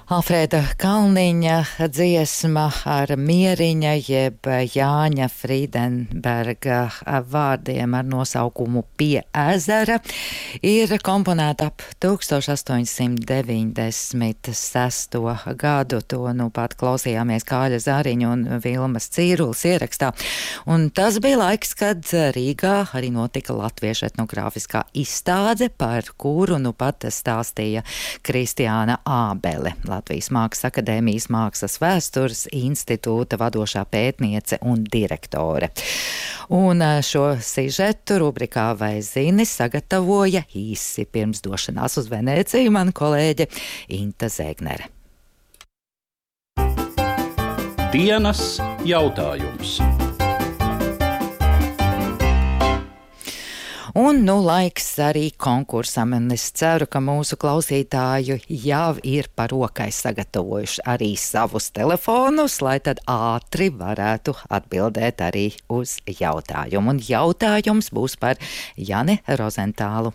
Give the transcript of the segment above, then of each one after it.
Alfrēda Kalniņa dziesma ar Mieriņa jeb Jāņa Frīdenberga vārdiem ar nosaukumu Pie ezera ir komponēta ap 1896. gadu. To nu pat klausījāmies Kāļa Zāriņa un Vilmas Cīrules ierakstā. Un tas bija laiks, kad Rīgā arī notika latviešu etnogrāfiskā izstāde, par kuru nu pat stāstīja Kristiāna Ābele, Latvijas Mākslas akadēmijas Mākslas vēstures institūta vadošā pētniece un direktore. Un šo sižetu rubrikā Vai zini sagatavoja īsi pirms došanās uz Venēciju mana kolēģe Inta Zēgnere. Dienas jautājums. Un nu laiks arī konkursam, un es ceru, ka mūsu klausītāju jau ir par rokai sagatavojuši arī savus telefonus, lai tad ātri varētu atbildēt arī uz jautājumu. Un jautājums būs par Jani Rozentālu.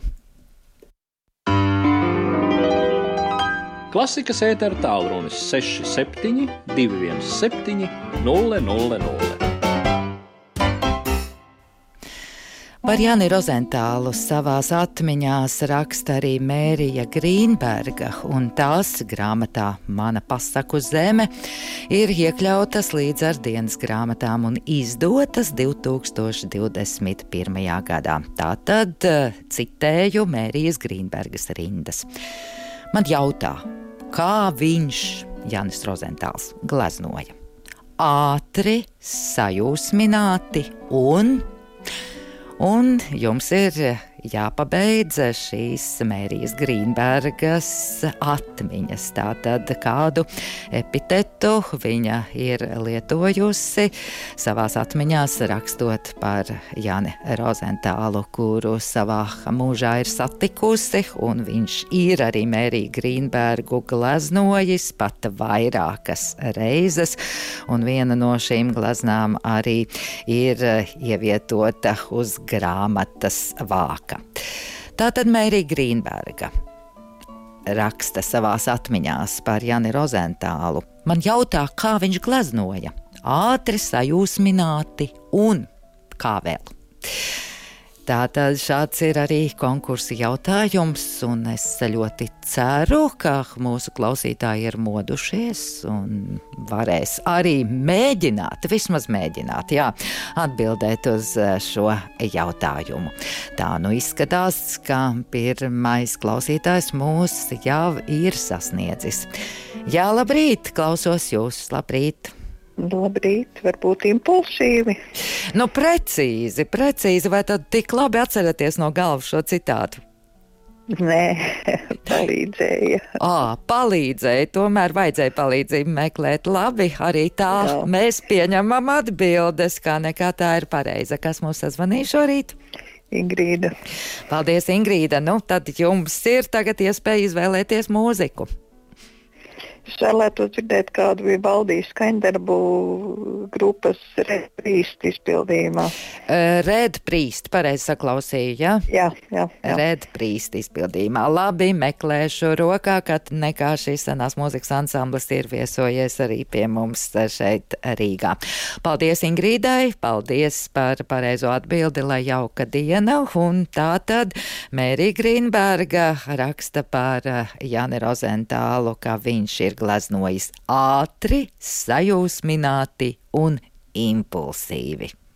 Klasikas ētera tālrunis 67 217 000. Par Jani Rozentālu savās atmiņās raksta arī Mērija Grīnberga, un tās grāmatā Mana pasaku zeme ir iekļautas līdz ar dienas grāmatām un izdotas 2021. gadā. Tātad citēju Mērijas Grīnbergas rindas. Man jautā, kā viņš, Janis Rozentāls, gleznoja? Ātri, sajūsmināti un jums ir jāpabeidz šīs Mērijas Grīnbergas atmiņas. Tātad kādu epitetu viņa ir lietojusi savās atmiņās, rakstot par Jani Rozentālu, kuru savā mūžā ir satikusi, un viņš ir arī Mēriju Grīnbergu gleznojis pat vairākas reizes, un viena no šīm gleznām arī ir ievietota uz grāmatas vāka. Tātad Mērija Grīnberga raksta savās atmiņās par Jani Rozentālu. Man jautā, kā viņš gleznoja? Ātri, sajūsmināti un kā vēl? Tātad šāds ir arī konkursa jautājums, un es ļoti ceru, ka mūsu klausītāji ir modušies un varēs arī mēģināt, vismaz mēģināt, atbildēt uz šo jautājumu. Tā nu izskatās, ka pirmais klausītājs mūs jau ir sasniedzis. Jā, labrīt, klausos jūs, labrīt. Labrīt, varbūt impulsīvi. Nu, precīzi, vai tad tik labi atceraties no galvas šo citātu? Nē, palīdzēja. Palīdzēja, tomēr vajadzēja palīdzību meklēt. Labi, arī tā. Jā. Mēs pieņemam atbildes, kā nekā tā ir pareiza. Kas mums sazvanīja šorīt? Ingrīda. Paldies, Ingrīda. Nu, tad jums ir tagad iespēja izvēlēties mūziku. Es vēlētos dzirdēt kādu Vivaldī skaņdarbu grupas Red Priest izpildījumā. Red Priest, pareizi saklausīju, ja? Jā. Red Priest izpildījumā. Labi, meklēšu rokā, kad nekā šīs senās mūzikas ansamblis ir viesojies arī pie mums šeit Rīgā. Paldies Ingrīdai, paldies par pareizo atbildi, lai jauka diena, un tātad Mērija Grīnberga raksta par Jani Rozentālu, ka viņš ir gleznojis ātri, sajūsmināti un impulsīvi.